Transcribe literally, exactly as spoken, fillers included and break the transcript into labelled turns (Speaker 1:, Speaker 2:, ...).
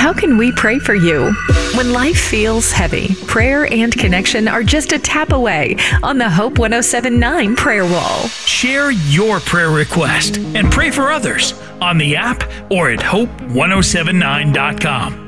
Speaker 1: how can we pray for you? When life feels heavy, prayer and connection are just a tap away on the Hope one oh seven point nine prayer wall.
Speaker 2: Share your prayer request and pray for others on the app or at hope one oh seven nine dot com.